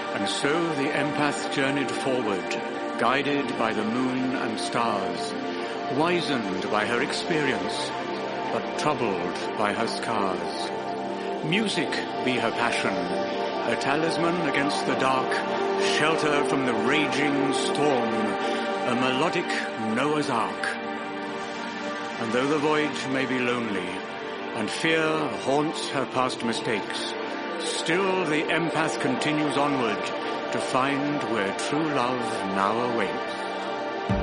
And so the empath journeyed forward, guided by the moon and stars, wizened by her experience, but troubled by her scars. Music be her passion, a talisman against the dark, shelter from the raging storm, a melodic Noah's Ark. And though the voyage may be lonely, and fear haunts her past mistakes, still the empath continues onward to find where true love now awaits.